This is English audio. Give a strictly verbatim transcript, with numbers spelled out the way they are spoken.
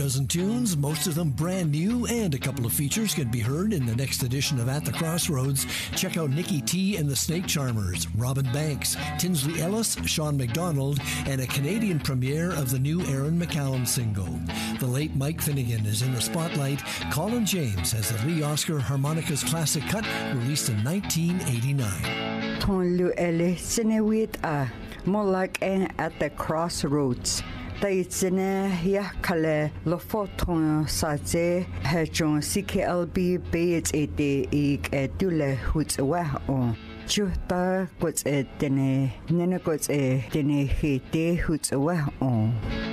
dozen tunes, most of them brand new, and a couple of features can be heard in the next edition of At the Crossroads. Check out Nikki T and the Snake Charmers, Robin Banks, Tinsley Ellis, Sean McDonald, and a Canadian premiere of the new Aaron McCallum single. The late Mike Finnegan is in the spotlight. Colin James has the Lee Oscar Harmonicas classic cut released in nineteen eighty-nine. Ton lu ele sinewit a molak en At the Crossroads. Taitsine ya kale lo foton saze hejon C K L B beit ete ik etule huts wa on. Chuta kots etene nene kots etene hete huts wa on.